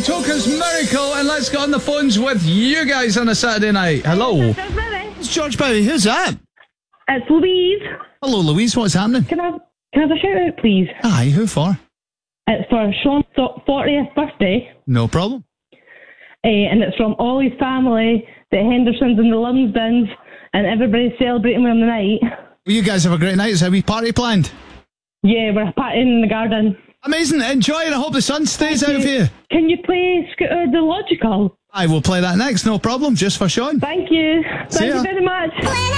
Toka's Miracle, and let's get on the phones with you guys on a Saturday night. Hello. It's George Bowie. Who's that? It's Louise. Hello, Louise. What's happening? Can I have a shout out, please? Aye, who for? It's for Sean's 40th birthday. No problem. And it's from all his family, the Hendersons and the Lumsdens, and everybody's celebrating with him tonight. Well, you guys have a great night. Is there a wee party planned? Yeah, we're partying in the garden. Amazing. Enjoy, and I hope the sun stays out of you. Can you play Scooter the Logical? I will play that next, no problem, just for Sean. Thank you. See Thank ya. you very much.